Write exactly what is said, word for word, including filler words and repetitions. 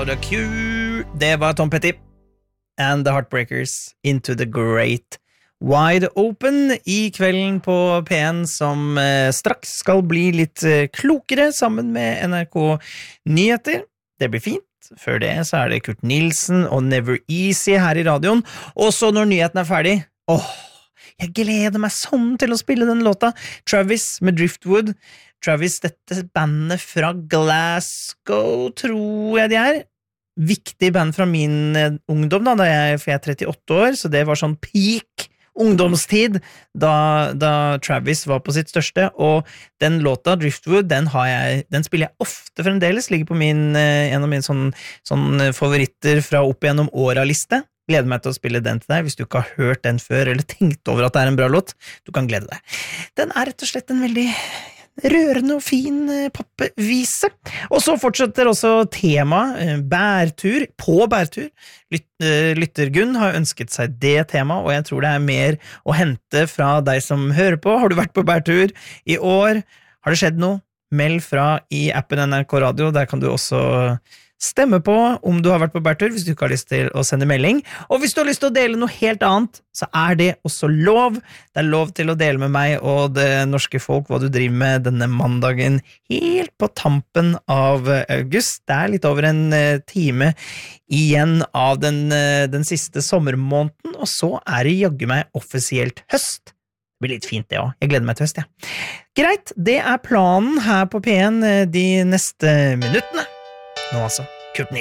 without a cue. Det var Tom Petty and the Heartbreakers Into the Great Wide Open i kvelden på P en som eh, straks skal bli litt eh, klokere sammen med N R K Nyheter. Det blir fint. Før det så er det Kurt Nilsen og Never Easy her i radioen. Og så når nyheten er ferdig, åh, jeg gleder meg sånn til å spille den låta. Travis med Driftwood. Travis, dette bandet fra Glasgow, tror jeg de er. Viktig band fra min ungdom da, da jeg, for jeg er trettiåtte år, så det var sånn peak ungdomstid da, da Travis var på sitt største, og den låta, Driftwood, den, har jeg, den spiller jeg ofte fremdeles, ligger på min, en av mine sånn, sånn favoritter fra opp igjennom åra-liste. Gleder meg til å spille den til deg, hvis du ikke har hørt den før, eller tenkt over at det er en bra låt, du kan glede deg. Den er rett og slett en veldig rørende og fin pappevise. Og så fortsetter også tema bærtur, på bærtur. Lyt, Lyttergunn har ønsket seg det tema, og jeg tror det er mer å hente fra deg som hører på. Har du vært på bærtur i år? Har det skjedd noe? Meld fra i appen N R K Radio, der kan du også stemme på om du har vært på bærtur, hvis du ikke har lyst til å sende melding. Og hvis du har lyst til å dele noe helt annet, så er det også lov. Det er lov til å dele med meg og det norske folk hva du driver med denne mandagen helt på tampen av august. Det er litt over en time igjen av den, den siste sommermåneden, og så er det jaggu meg offisielt høst. Det blir litt fint det også. Jeg gleder meg til høst, ja. Greit, det er planen her på P en de neste minuttene. Nå altså, Kurt Nilsen.